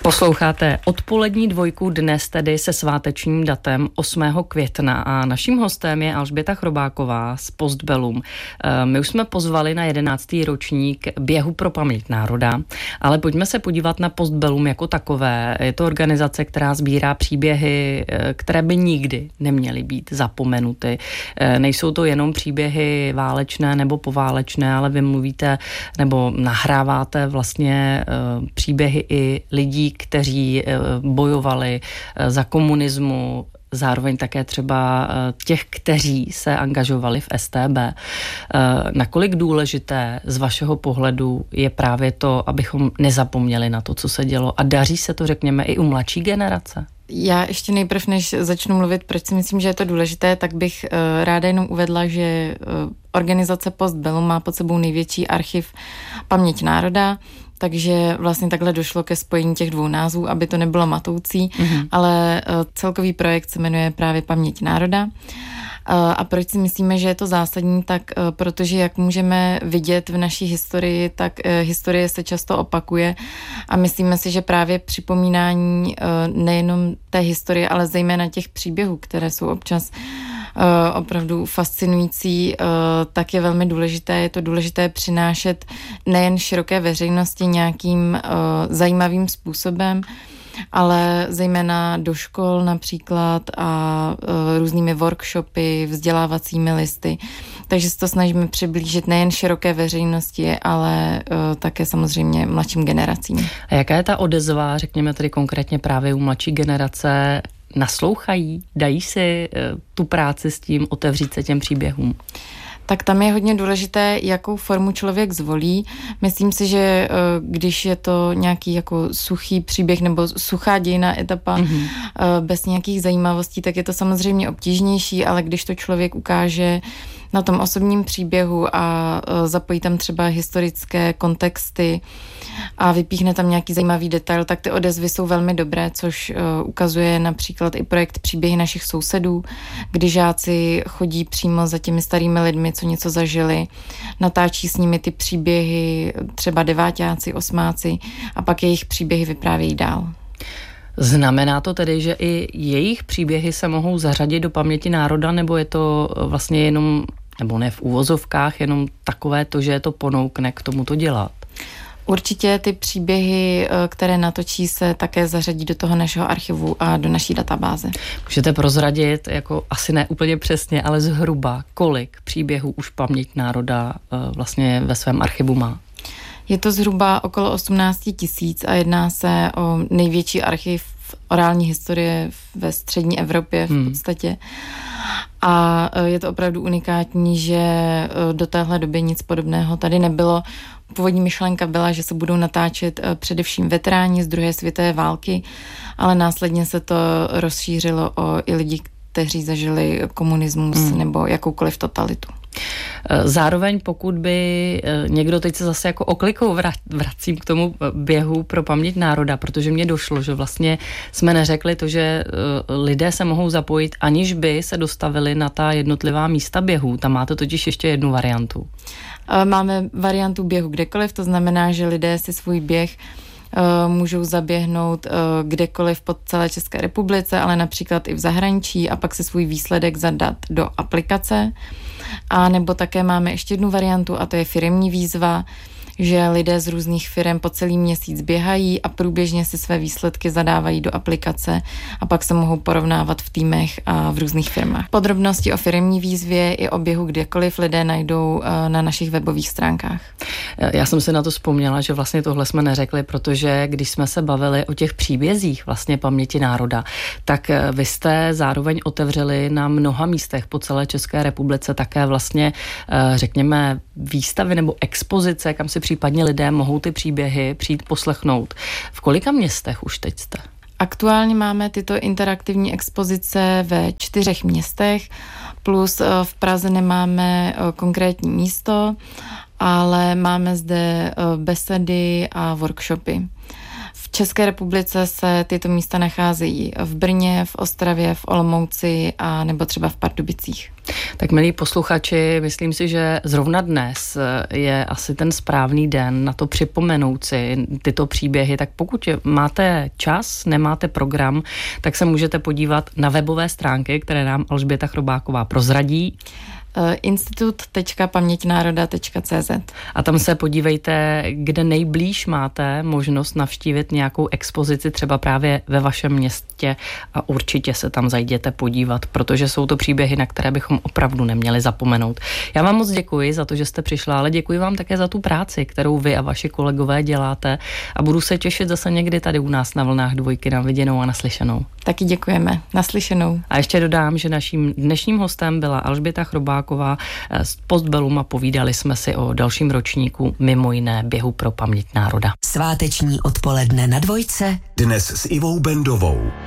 Posloucháte odpolední dvojku dnes tedy se svátečním datem 8. května a naším hostem je Alžběta Chrobáková z Postbellum. My už jsme pozvali na 11. ročník běhu pro paměť národa, ale pojďme se podívat na Postbellum jako takové. Je to organizace, která sbírá příběhy, které by nikdy neměly být zapomenuty. Nejsou to jenom příběhy válečné nebo poválečné, ale vy mluvíte nebo nahráváte vlastně příběhy i lidí, kteří bojovali za komunismu, zároveň také třeba těch, kteří se angažovali v StB. Nakolik důležité z vašeho pohledu je právě to, abychom nezapomněli na to, co se dělo, a daří se to, řekněme, i u mladší generace? Já ještě nejprv, než začnu mluvit, proč si myslím, že je to důležité, tak bych ráda jenom uvedla, že organizace Postbellum má pod sebou největší archiv Paměť národa, takže vlastně takhle došlo ke spojení těch dvou názvů, aby to nebylo matoucí, ale celkový projekt se jmenuje právě Paměť národa. A proč si myslíme, že je to zásadní, tak protože jak můžeme vidět v naší historii, tak historie se často opakuje a myslíme si, že právě připomínání nejenom té historie, ale zejména těch příběhů, které jsou občas opravdu fascinující, tak je velmi důležité. Je to důležité přinášet nejen široké veřejnosti nějakým zajímavým způsobem, ale zejména do škol například a různými workshopy, vzdělávacími listy. Takže se to snažíme přiblížit nejen široké veřejnosti, ale také samozřejmě mladším generacím. A jaká je ta odezva, řekněme tedy konkrétně právě u mladší generace? Naslouchají? Dají si tu práci s tím otevřít se těm příběhům? Tak tam je hodně důležité, jakou formu člověk zvolí. Myslím si, že když je to nějaký jako suchý příběh nebo suchá dějinná etapa bez nějakých zajímavostí, tak je to samozřejmě obtížnější, ale když to člověk ukáže na tom osobním příběhu a zapojí tam třeba historické kontexty a vypíchne tam nějaký zajímavý detail, tak ty odezvy jsou velmi dobré, což ukazuje například i projekt Příběhy našich sousedů, kdy žáci chodí přímo za těmi starými lidmi, co něco zažili, natáčí s nimi ty příběhy, třeba deváťáci, osmáci, a pak jejich příběhy vyprávějí dál. Znamená to tedy, že i jejich příběhy se mohou zařadit do paměti národa, nebo je to vlastně jenom, nebo ne v úvozovkách, jenom takové to, že je to ponoukne k tomu to dělat? Určitě ty příběhy, které natočí, se také zařadí do toho našeho archivu a do naší databáze. Můžete prozradit, jako asi ne úplně přesně, ale zhruba, kolik příběhů už Paměť národa vlastně ve svém archivu má? Je to zhruba okolo 18 000 a jedná se o největší archiv orální historie ve střední Evropě v podstatě. A je to opravdu unikátní, že do téhle doby nic podobného tady nebylo. Původní myšlenka byla, že se budou natáčet především veteráni z druhé světové války, ale následně se to rozšířilo o i lidi, kteří zažili komunismus nebo jakoukoliv totalitu. Zároveň pokud by někdo, teď se zase jako oklikou vracím k tomu běhu pro paměť národa, protože mně došlo, že vlastně jsme neřekli to, že lidé se mohou zapojit, aniž by se dostavili na ta jednotlivá místa běhu. Tam máte totiž ještě jednu variantu. Máme variantu běhu kdekoliv, to znamená, že lidé si svůj běh můžou zaběhnout kdekoliv po celé České republice, ale například i v zahraničí, a pak si svůj výsledek zadat do aplikace. A nebo také máme ještě jednu variantu, a to je firemní výzva, že lidé z různých firem po celý měsíc běhají a průběžně si své výsledky zadávají do aplikace a pak se mohou porovnávat v týmech a v různých firmách. Podrobnosti o firemní výzvě i o běhu kdekoliv lidé najdou na našich webových stránkách. Já jsem si na to vzpomněla, že vlastně tohle jsme neřekli, protože když jsme se bavili o těch příbězích vlastně Paměti národa, tak vy jste zároveň otevřeli na mnoha místech po celé České republice také vlastně, řekněme, výstavy nebo expozice, kam si případně lidé mohou ty příběhy přijít poslechnout. V kolika městech už teď jste? Aktuálně máme tyto interaktivní expozice ve 4 městech, plus v Praze nemáme konkrétní místo, ale máme zde besedy a workshopy. V V České republice se tyto místa nacházejí v Brně, v Ostravě, v Olomouci a nebo třeba v Pardubicích. Tak milí posluchači, myslím si, že zrovna dnes je asi ten správný den na to připomenout si tyto příběhy, tak pokud máte čas, nemáte program, tak se můžete podívat na webové stránky, které nám Alžběta Chrobáková prozradí. institut.paměťnároda.cz. A tam se podívejte, kde nejblíž máte možnost navštívit nějakou expozici třeba právě ve vašem městě a určitě se tam zajděte podívat, protože jsou to příběhy, na které bychom opravdu neměli zapomenout. Já vám moc děkuji za to, že jste přišla, ale děkuji vám také za tu práci, kterou vy a vaši kolegové děláte a budu se těšit zase někdy tady u nás na Vlnách dvojky. Na viděnou a naslyšenou. Taky děkujeme. Naslyšenou. A ještě dodám, že naším dnešním hostem byla Alžběta Chrobáková z Postbellum a povídali jsme si o dalším ročníku, mimo jiné běhu pro paměť národa. Sváteční odpoledne na Dvojce. Dnes s Ivou Bendovou.